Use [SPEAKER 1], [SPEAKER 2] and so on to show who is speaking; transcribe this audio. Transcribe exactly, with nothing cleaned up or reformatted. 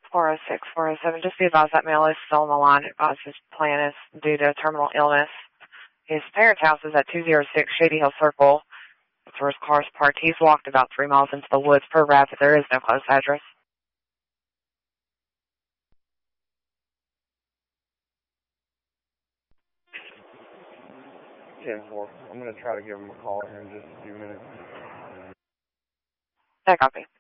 [SPEAKER 1] four oh six, four oh seven. Just be advised that male is still on the line. Advised his plan is due to terminal illness. His parents' house is at two oh six Shady Hill Circle. That's where his car's parked. He's walked about three miles into the woods per rap, but there is no close address.
[SPEAKER 2] ten four. I'm going to try to give him a call here in just a few minutes.
[SPEAKER 1] I copy.